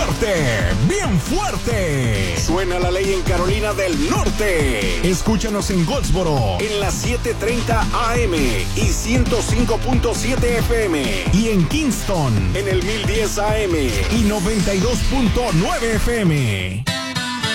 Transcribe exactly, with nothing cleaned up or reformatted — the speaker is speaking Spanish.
fuerte, bien fuerte. Suena la ley en Carolina del Norte. Escúchanos en Goldsboro en las setecientos treinta A M y ciento cinco punto siete F M. Y en Kingston en el mil diez A M y noventa y dos punto nueve F M.